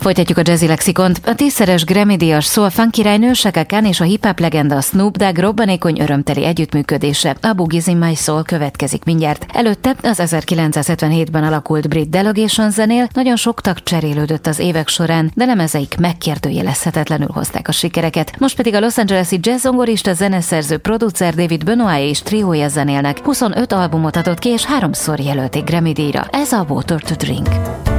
Folytatjuk a Jazzy Lexikont. A 10-szeres Grammy-díjas soul-funk királynő Chaka Khan és a hip-hop legenda Snoop Dogg robbanékony örömteli együttműködése, a Boogie's in My Soul következik mindjárt. Előtte az 1977-ben alakult Brit Delegation zenél nagyon sok tag cserélődött az évek során, de lemezeik megkérdőjelezhetetlenül hozták a sikereket. Most pedig a Los Angeles-i jazz-zongorista, zeneszerző, producer David Benoit és triója zenélnek. 25 albumot adott ki és 3-szor jelölték Grammy-díjra. Ez a Water to Drink.